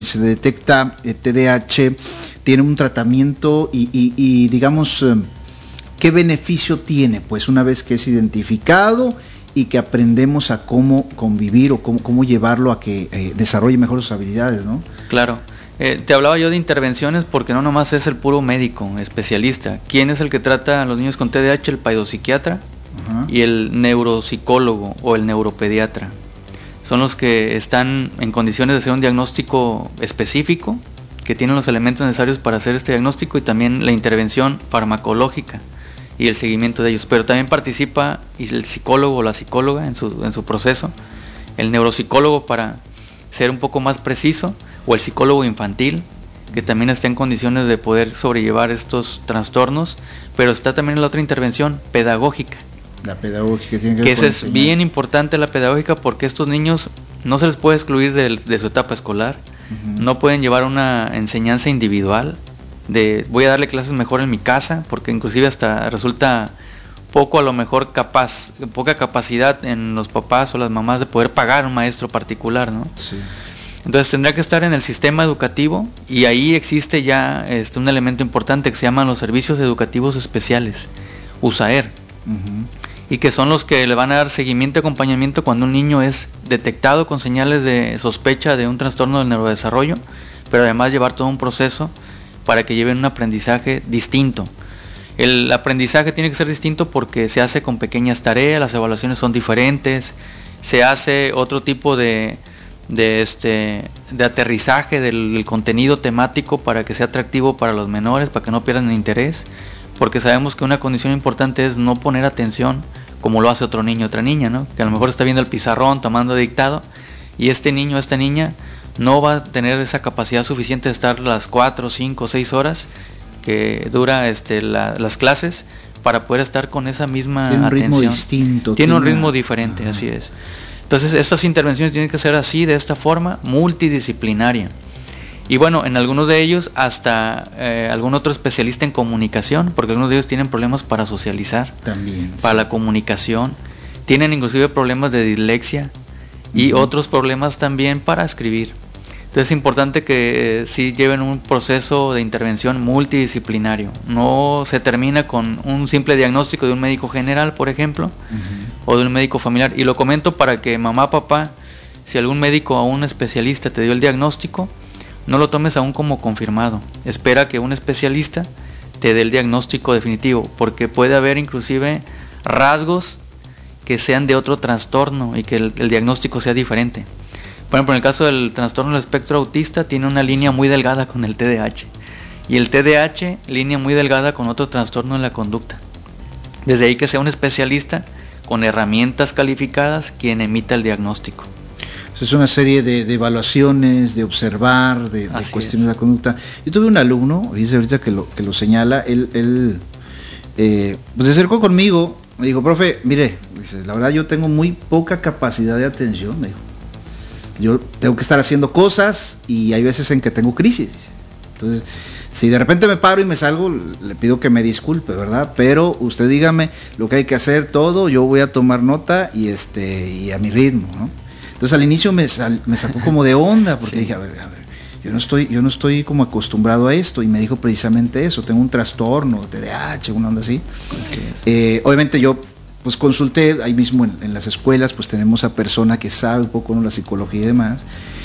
se detecta TDAH, tiene un tratamiento y digamos, ¿qué beneficio tiene? Pues una vez que es identificado y que aprendemos a cómo convivir o cómo llevarlo a que desarrolle mejor sus habilidades, ¿no? Claro. Te hablaba yo de intervenciones porque no nomás es el puro médico especialista. ¿Quién es el que trata a los niños con TDAH? El pseudopsiquiatra y el neuropsicólogo o el neuropediatra. Son los que están en condiciones de hacer un diagnóstico específico, que tienen los elementos necesarios para hacer este diagnóstico, y también la intervención farmacológica y el seguimiento de ellos. Pero también participa el psicólogo o la psicóloga en su proceso, el neuropsicólogo para ser un poco más preciso, o el psicólogo infantil, que también está en condiciones de poder sobrellevar estos trastornos. Pero está también la otra intervención pedagógica. La pedagógica tiene que esa es bien importante, la pedagógica, porque estos niños no se les puede excluir de su etapa escolar. No pueden llevar una enseñanza individual de voy a darle clases mejor en mi casa, porque inclusive hasta resulta poco, a lo mejor poca capacidad en los papás o las mamás de poder pagar un maestro particular, ¿no? Sí. Entonces tendrá que estar en el sistema educativo, y ahí existe ya un elemento importante que se llaman los servicios educativos especiales, USAER, y que son los que le van a dar seguimiento y acompañamiento cuando un niño es detectado con señales de sospecha de un trastorno del neurodesarrollo, pero además llevar todo un proceso para que lleven un aprendizaje distinto. El aprendizaje tiene que ser distinto porque se hace con pequeñas tareas, las evaluaciones son diferentes, se hace otro tipo de aterrizaje del contenido temático para que sea atractivo para los menores, para que no pierdan el interés, porque sabemos que una condición importante es no poner atención como lo hace otro niño o otra niña, ¿no? Que a lo mejor está viendo el pizarrón, tomando dictado, y este niño o esta niña no va a tener esa capacidad suficiente de estar las 4, 5, 6 horas que dura las clases para poder estar con esa misma atención. Tiene un ritmo distinto. Tiene un ritmo diferente, así es. Entonces estas intervenciones tienen que ser así, de esta forma, multidisciplinaria. Y bueno, en algunos de ellos hasta algún otro especialista en comunicación, porque algunos de ellos tienen problemas para socializar, también, para la comunicación, tienen inclusive problemas de dislexia y otros problemas también para escribir. Entonces es importante que sí lleven un proceso de intervención multidisciplinario. No se termina con un simple diagnóstico de un médico general, por ejemplo, o de un médico familiar. Y lo comento para que mamá, papá, si algún médico o un especialista te dio el diagnóstico, no lo tomes aún como confirmado. Espera que un especialista te dé el diagnóstico definitivo, porque puede haber inclusive rasgos que sean de otro trastorno y que el diagnóstico sea diferente. Por ejemplo, en el caso del trastorno del espectro autista, tiene una línea muy delgada con el TDAH, y el TDAH, línea muy delgada con otro trastorno en la conducta. Desde ahí que sea un especialista con herramientas calificadas quien emita el diagnóstico. Es una serie de evaluaciones, de observar, de cuestiones de la conducta. Yo tuve un alumno, dice ahorita que lo señala, él pues se acercó conmigo, me dijo, profe, mire, dice, la verdad yo tengo muy poca capacidad de atención, me dijo. Yo tengo que estar haciendo cosas y hay veces en que tengo crisis, dice. Entonces, si de repente me paro y me salgo, le pido que me disculpe, ¿verdad? Pero usted dígame lo que hay que hacer, todo, yo voy a tomar nota y a mi ritmo, ¿no? Entonces al inicio me sacó como de onda, porque dije, a ver, yo no estoy como acostumbrado a esto, y me dijo precisamente eso, tengo un trastorno, TDAH, una onda así. Obviamente yo pues consulté, ahí mismo en las escuelas pues tenemos a persona que sabe un poco, ¿no?, la psicología y demás,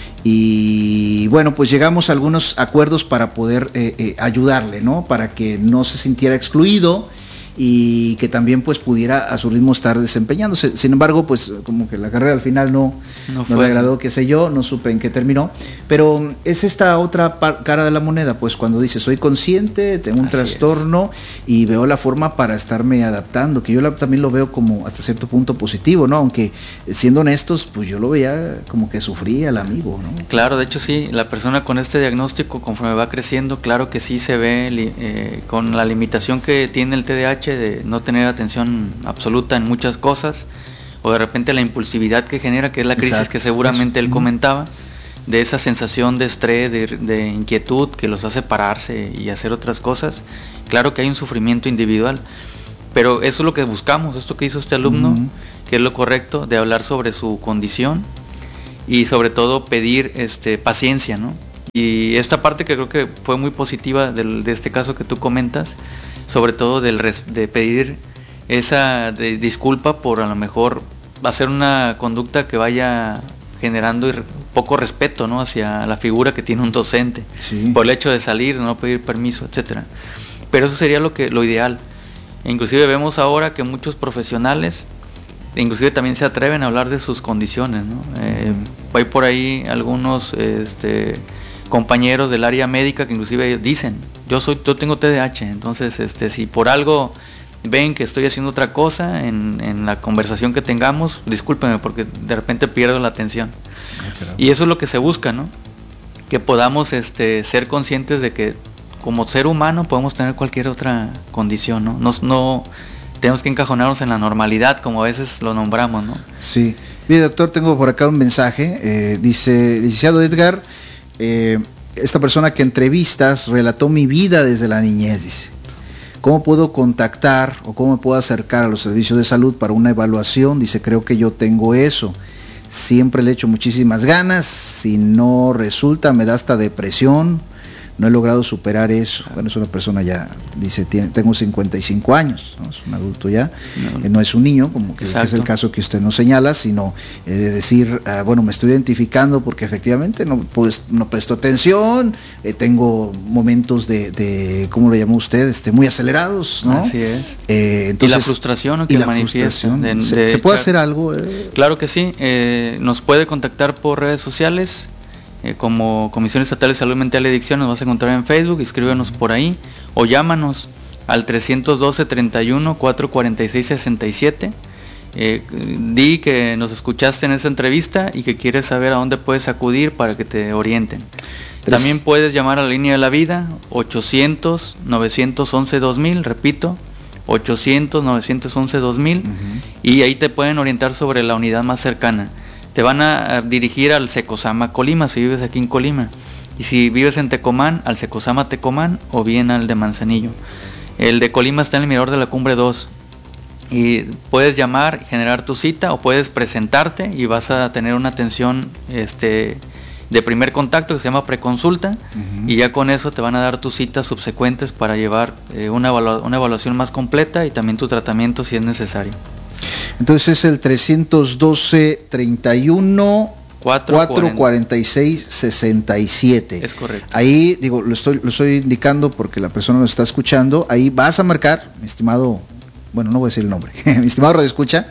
y bueno, pues llegamos a algunos acuerdos para poder ayudarle, ¿no?, para que no se sintiera excluido y que también pues pudiera a su ritmo estar desempeñándose. Sin embargo, pues como que la carrera al final no le agradó, qué sé yo, no supe en qué terminó, pero es esta otra cara de la moneda, pues cuando dice soy consciente, tengo un trastorno y veo la forma para estarme adaptando, que yo también lo veo como hasta cierto punto positivo, ¿no? Aunque siendo honestos, pues yo lo veía como que sufría el amigo, ¿no? Claro, de hecho sí, la persona con este diagnóstico, conforme va creciendo, claro que sí se ve con la limitación que tiene el TDAH de no tener atención absoluta en muchas cosas, o de repente la impulsividad que genera, que es la crisis que seguramente él comentaba, de esa sensación de estrés, de inquietud que los hace pararse y hacer otras cosas. Claro que hay un sufrimiento individual, pero eso es lo que buscamos, esto que hizo este alumno, que es lo correcto, de hablar sobre su condición y sobre todo pedir paciencia, ¿no? Y esta parte que creo que fue muy positiva de este caso que tú comentas, sobre todo de pedir esa disculpa por a lo mejor hacer una conducta que vaya generando poco respeto, ¿no?, hacia la figura que tiene un docente, sí, por el hecho de salir, de no pedir permiso, etcétera. Pero eso sería lo ideal. Inclusive vemos ahora que muchos profesionales inclusive también se atreven a hablar de sus condiciones, ¿no? Hay por ahí algunos compañeros del área médica que inclusive dicen, yo tengo TDAH, entonces si por algo ven que estoy haciendo otra cosa en la conversación que tengamos, discúlpenme porque de repente pierdo la atención. Y eso es lo que se busca, ¿no? Que podamos ser conscientes de que como ser humano podemos tener cualquier otra condición, ¿no? No tenemos que encajonarnos en la normalidad, como a veces lo nombramos, ¿no? Sí. Mire, doctor, tengo por acá un mensaje. Dice, licenciado Edgar, esta persona que entrevistas relató mi vida desde la niñez, dice. ¿Cómo puedo contactar o cómo me puedo acercar a los servicios de salud para una evaluación? Dice, creo que yo tengo eso. Siempre le echo muchísimas ganas. Si no resulta, me da hasta depresión. No he logrado superar eso. Bueno, es una persona ya, dice, tengo 55 años, ¿no? Es un adulto ya, no es un niño, como que es el caso que usted nos señala, sino de decir, bueno, me estoy identificando porque efectivamente no presto atención, tengo momentos de ¿cómo lo llamó usted? Muy acelerados, ¿no? Así es. Entonces, y la frustración, ¿no?, que manifiesta. ¿Se puede hacer algo? Claro que sí. Nos puede contactar por redes sociales. Como Comisión Estatal de Salud Mental y Adicción nos vas a encontrar en Facebook, escríbenos por ahí o llámanos al 312-31-446-67. Di que nos escuchaste en esa entrevista y que quieres saber a dónde puedes acudir para que te orienten. También puedes llamar a la línea de la vida 800-911-2000, repito, 800-911-2000, y ahí te pueden orientar sobre la unidad más cercana. Te van a dirigir al Secosama Colima, si vives aquí en Colima. Y si vives en Tecomán, al Secosama Tecomán o bien al de Manzanillo. El de Colima está en el Mirador de la Cumbre 2. Y puedes llamar, generar tu cita o puedes presentarte y vas a tener una atención de primer contacto que se llama preconsulta. Y ya con eso te van a dar tus citas subsecuentes para llevar una evaluación más completa y también tu tratamiento si es necesario. Entonces es el 312-31-446-67. Es correcto. Ahí, digo, lo estoy indicando porque la persona nos está escuchando. Ahí vas a marcar, mi estimado, bueno, no voy a decir el nombre, mi estimado radioescucha,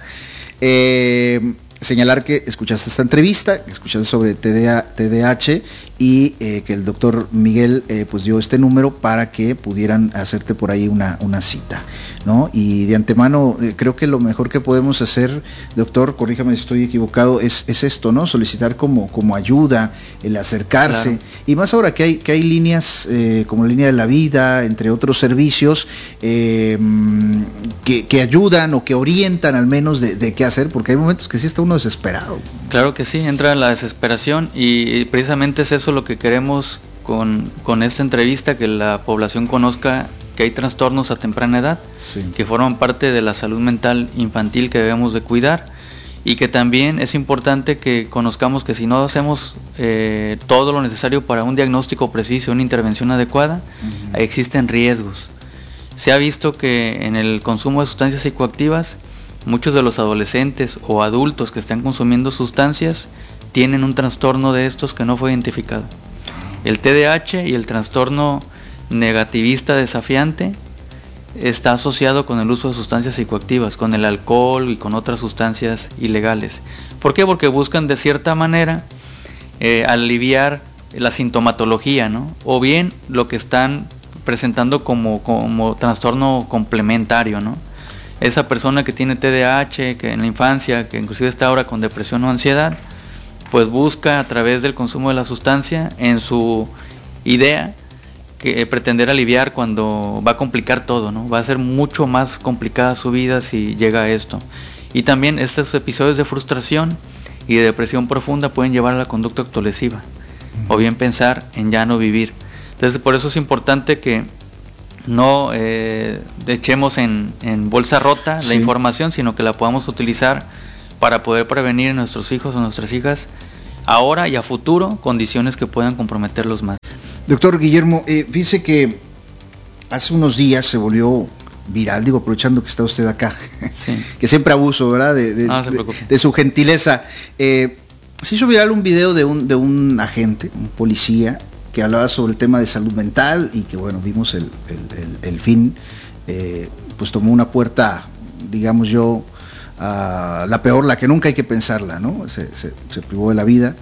señalar que escuchaste esta entrevista, que escuchaste sobre TDAH y que el doctor Miguel pues dio este número para que pudieran hacerte por ahí una cita, ¿no? Y de antemano creo que lo mejor que podemos hacer, doctor, corríjame si estoy equivocado, es esto, ¿no? Solicitar como ayuda, el acercarse, claro. Y más ahora que hay líneas como la línea de la vida, entre otros servicios que ayudan o que orientan al menos de qué hacer, porque hay momentos que sí está uno desesperado. Claro que sí, entra la desesperación y precisamente es eso lo que queremos con esta entrevista, que la población conozca que hay trastornos a temprana edad, sí, que forman parte de la salud mental infantil que debemos de cuidar, y que también es importante que conozcamos que si no hacemos todo lo necesario para un diagnóstico preciso, una intervención adecuada, existen riesgos. Se ha visto que en el consumo de sustancias psicoactivas, muchos de los adolescentes o adultos que están consumiendo sustancias tienen un trastorno de estos que no fue identificado. El TDAH y el trastorno negativista desafiante está asociado con el uso de sustancias psicoactivas, con el alcohol y con otras sustancias ilegales. ¿Por qué? Porque buscan de cierta manera aliviar la sintomatología, ¿no? O bien lo que están presentando como trastorno complementario, ¿no? Esa persona que tiene TDAH, que en la infancia, que inclusive está ahora con depresión o ansiedad, pues busca a través del consumo de la sustancia, en su idea, que pretender aliviar cuando va a complicar todo, ¿no? Va a ser mucho más complicada su vida si llega a esto. Y también estos episodios de frustración y de depresión profunda pueden llevar a la conducta autolesiva, o bien pensar en ya no vivir. Entonces por eso es importante que no echemos en bolsa rota la información, sino que la podamos utilizar para poder prevenir en nuestros hijos o nuestras hijas ahora y a futuro condiciones que puedan comprometerlos más. Doctor Guillermo, fíjese que hace unos días se volvió viral, digo, aprovechando que está usted acá, sí. Que siempre abuso, ¿verdad? De su gentileza. Se hizo viral un video de un agente, un policía, que hablaba sobre el tema de salud mental y que, bueno, vimos el fin, pues tomó una puerta, digamos yo, la peor, la que nunca hay que pensarla, ¿no? Se privó de la vida.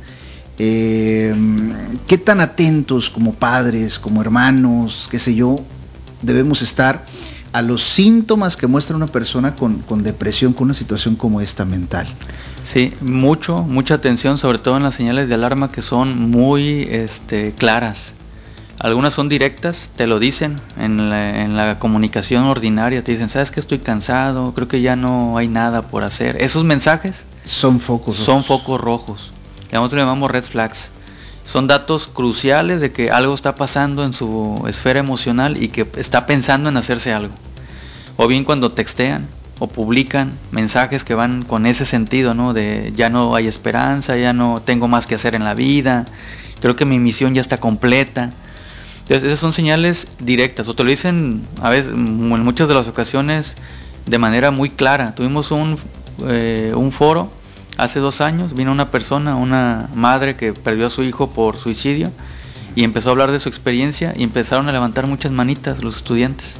¿Qué tan atentos como padres, como hermanos, qué sé yo, debemos estar a los síntomas que muestra una persona con depresión, con una situación como esta mental? Sí, mucha atención, sobre todo en las señales de alarma que son muy claras. Algunas son directas, te lo dicen en la comunicación ordinaria, te dicen, ¿sabes qué? Estoy cansado, creo que ya no hay nada por hacer. Esos mensajes son focos rojos. Nosotros le llamamos red flags. Son datos cruciales de que algo está pasando en su esfera emocional y que está pensando en hacerse algo. O bien cuando textean o publican mensajes que van con ese sentido, ¿no? De ya no hay esperanza, ya no tengo más que hacer en la vida, creo que mi misión ya está completa. Entonces esas son señales directas, o te lo dicen a veces, en muchas de las ocasiones, de manera muy clara. Tuvimos un foro hace 2 años, vino una persona, una madre que perdió a su hijo por suicidio y empezó a hablar de su experiencia y empezaron a levantar muchas manitas los estudiantes.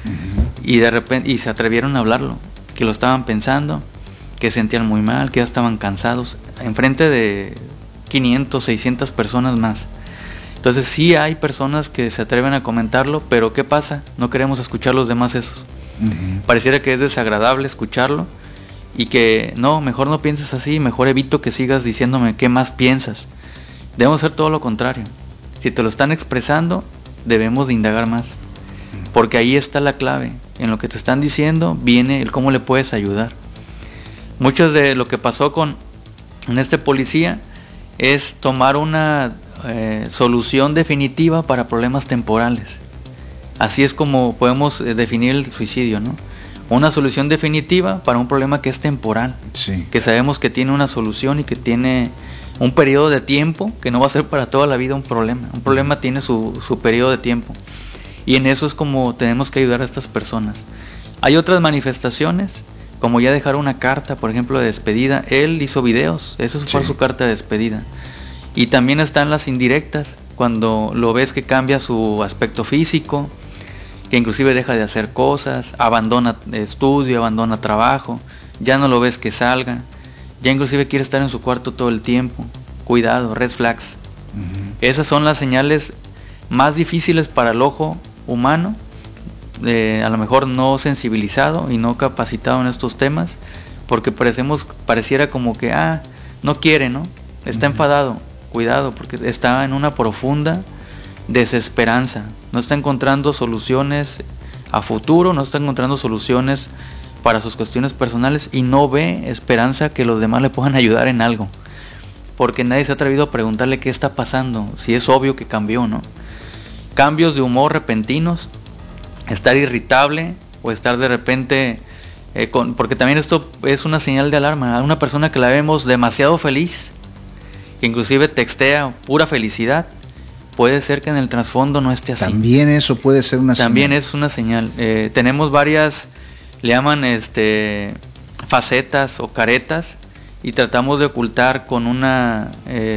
Y de repente se atrevieron a hablarlo, que lo estaban pensando, que sentían muy mal, que ya estaban cansados, enfrente de 500, 600 personas más. Entonces sí hay personas que se atreven a comentarlo, pero ¿qué pasa? No queremos escuchar los demás esos. Pareciera que es desagradable escucharlo y que no, mejor no pienses así, mejor evito que sigas diciéndome qué más piensas. Debemos hacer todo lo contrario. Si te lo están expresando, debemos de indagar más, porque ahí está la clave. En lo que te están diciendo viene el cómo le puedes ayudar. Mucho de lo que pasó con este policía es tomar una solución definitiva para problemas temporales. Así es como podemos definir el suicidio, ¿no? Una solución definitiva para un problema que es temporal, sí. Que sabemos que tiene una solución y que tiene un periodo de tiempo, que no va a ser para toda la vida un problema. Un problema tiene su periodo de tiempo. Y en eso es como tenemos que ayudar a estas personas. Hay otras manifestaciones, como ya dejar una carta, por ejemplo, de despedida. Él hizo videos, eso fue su carta de despedida. Y también están las indirectas, cuando lo ves que cambia su aspecto físico, que inclusive deja de hacer cosas, abandona estudio, abandona trabajo, ya no lo ves que salga, ya inclusive quiere estar en su cuarto todo el tiempo. Cuidado, red flags. Esas son las señales más difíciles para el ojo humano, a lo mejor no sensibilizado y no capacitado en estos temas, porque pareciera como que no quiere, ¿no? Está enfadado. Cuidado, porque está en una profunda desesperanza, no está encontrando soluciones a futuro, no está encontrando soluciones para sus cuestiones personales y no ve esperanza que los demás le puedan ayudar en algo, porque nadie se ha atrevido a preguntarle qué está pasando, si es obvio que cambió, ¿no? Cambios de humor repentinos, estar irritable o estar de repente porque también esto es una señal de alarma. A una persona que la vemos demasiado feliz, que inclusive textea pura felicidad, puede ser que en el trasfondo no esté así. También eso puede ser una También señal. es una señal. Tenemos varias, le llaman facetas o caretas, y tratamos de ocultar con una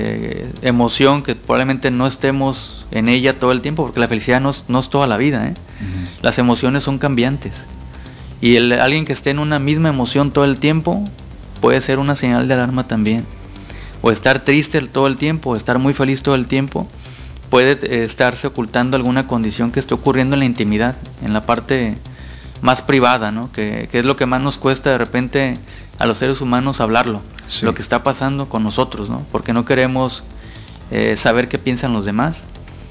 emoción que probablemente no estemos en ella todo el tiempo, porque la felicidad no es toda la vida, Las emociones son cambiantes, y alguien que esté en una misma emoción todo el tiempo puede ser una señal de alarma también. O estar triste todo el tiempo, o estar muy feliz todo el tiempo, puede estarse ocultando alguna condición que esté ocurriendo en la intimidad, en la parte más privada, ¿no? Que es lo que más nos cuesta de repente a los seres humanos hablarlo, sí. Lo que está pasando con nosotros, ¿no? Porque no queremos saber qué piensan los demás,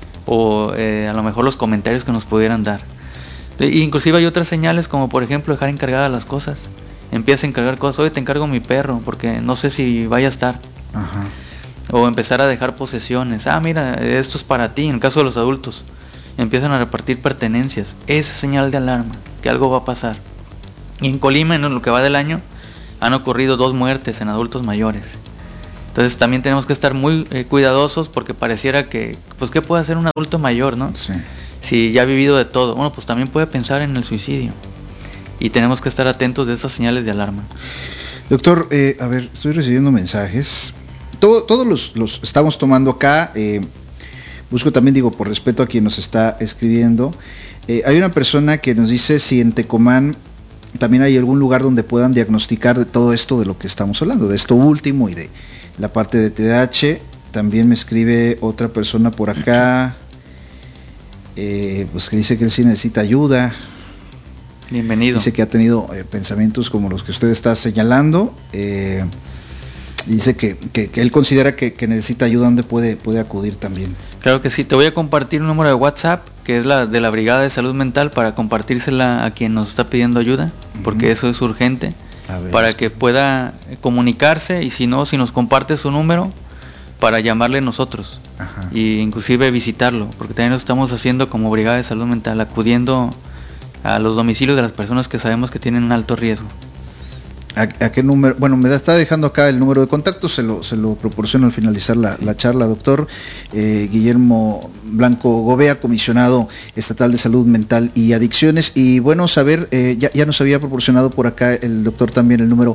o a lo mejor los comentarios que nos pudieran dar. Inclusive hay otras señales, como por ejemplo dejar encargadas las cosas. Empieza a encargar cosas, hoy te encargo mi perro, porque no sé si vaya a estar. Ajá. O empezar a dejar posesiones. Mira, esto es para ti. En el caso de los adultos, empiezan a repartir pertenencias. Esa es señal de alarma, que algo va a pasar. Y en Colima, en lo que va del año, han ocurrido 2 muertes en adultos mayores. Entonces también tenemos que estar muy cuidadosos, porque pareciera que, pues, ¿qué puede hacer un adulto mayor, no? Sí. Si ya ha vivido de todo. Bueno, pues también puede pensar en el suicidio. Y tenemos que estar atentos de esas señales de alarma. Doctor, a ver, estoy recibiendo mensajes. Todos los estamos tomando acá. Busco también, digo, por respeto a quien nos está escribiendo. Hay una persona que nos dice si en Tecomán también hay algún lugar donde puedan diagnosticar de todo esto de lo que estamos hablando, de esto último y de la parte de TDAH. También me escribe otra persona por acá, pues que dice que él sí necesita ayuda. Bienvenido. Dice que ha tenido pensamientos como los que usted está señalando. Dice que él considera que necesita ayuda. ¿Dónde puede acudir también? Claro que sí, te voy a compartir un número de WhatsApp, que es la de la Brigada de Salud Mental, para compartírsela a quien nos está pidiendo ayuda, porque eso es urgente, para que pueda comunicarse, y si no, si nos comparte su número, para llamarle nosotros. Ajá. Y inclusive visitarlo, porque también lo estamos haciendo como Brigada de Salud Mental, acudiendo a los domicilios de las personas que sabemos que tienen un alto riesgo. ¿A qué número? Bueno, está dejando acá el número de contacto, se lo proporciono al finalizar la charla, doctor. Guillermo Blanco Gobea, comisionado estatal de salud mental y adicciones. Y bueno, saber, ya nos había proporcionado por acá el doctor también el número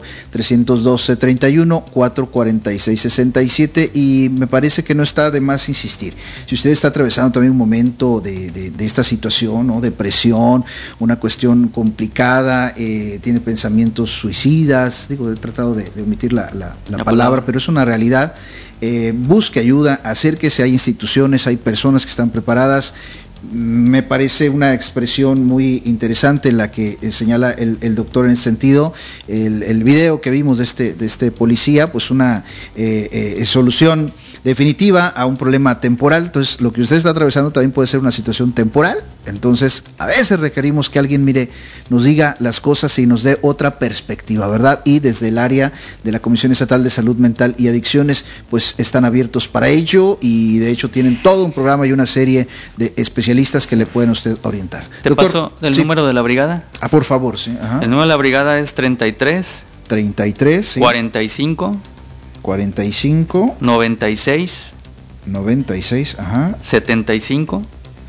312-31-446-67, y me parece que no está de más insistir. Si usted está atravesando también un momento de esta situación, ¿no? Depresión, una cuestión complicada, tiene pensamientos suicidas, digo, he tratado de omitir la palabra, pero es una realidad. Busque ayuda, acérquese, hay instituciones, hay personas que están preparadas. Me parece una expresión muy interesante la que señala el doctor en ese sentido. El video que vimos de este policía, pues una solución definitiva a un problema temporal. Entonces, lo que usted está atravesando también puede ser una situación temporal. Entonces, a veces requerimos que alguien, nos diga las cosas y nos dé otra perspectiva, ¿verdad? Y desde el área de la Comisión Estatal de Salud Mental y Adicciones, pues están abiertos para ello, y de hecho tienen todo un programa y una serie de especialistas que le pueden a usted orientar. ¿Te paso el número de la brigada? Por favor, sí. Ajá. El número de la brigada es 33 sí. 45 96 ajá. 75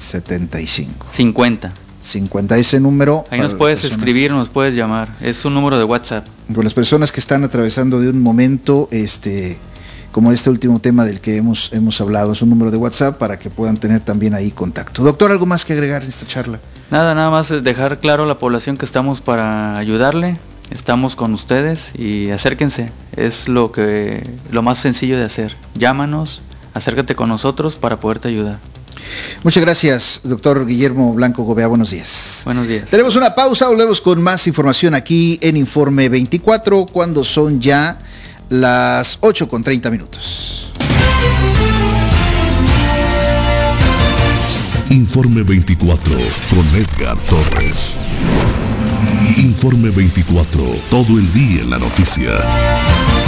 50. Ese número. Ahí nos puedes escribir, nos puedes llamar. Es un número de WhatsApp. Con las personas que están atravesando de un momento como este último tema del que hemos hablado, es un número de WhatsApp para que puedan tener también ahí contacto. Doctor, ¿algo más que agregar en esta charla? Nada más es dejar claro a la población que estamos para ayudarle, estamos con ustedes, y acérquense, es lo más sencillo de hacer. Llámanos, acércate con nosotros para poderte ayudar. Muchas gracias, doctor Guillermo Blanco Gobea. Buenos días. Buenos días. Tenemos una pausa, volvemos con más información aquí en Informe 24, cuando son ya las 8:30. Informe 24 con Edgar Torres. Informe 24, todo el día en la noticia.